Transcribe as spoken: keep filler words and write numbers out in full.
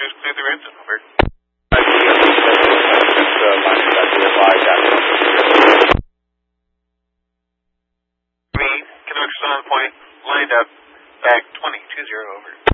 just clear the Renton, over. Read, Canucks on point, lined up, back twenty, two zero, over.